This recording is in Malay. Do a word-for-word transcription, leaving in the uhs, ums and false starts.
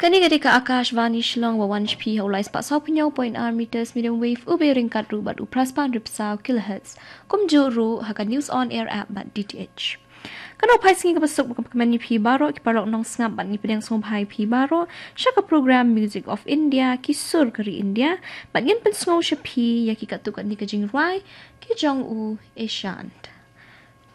Kani ketika Akashvani Shillong wa one H P haulai spasau pinyau point R meters medium wave ube ringkat ru bat upraspan ripsau kilohertz kumju ru haka news on air app bat D T H. Kana upai singi kapasuk kemani pi baro ki parok nong sngap bat ni pedang songpai pi baro syaka program Music of India kisur keri India bat ngin pensngau syapi ya ki katukan ni kajing rai ki jong u Asian.